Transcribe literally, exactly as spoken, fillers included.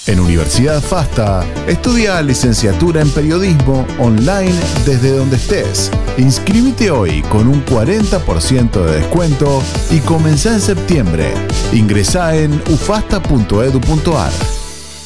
En Universidad FASTA, estudia licenciatura en periodismo online desde donde estés. Inscríbete hoy con un cuarenta por ciento de descuento y comenzá en septiembre. Ingresá en ufasta punto edu punto ar.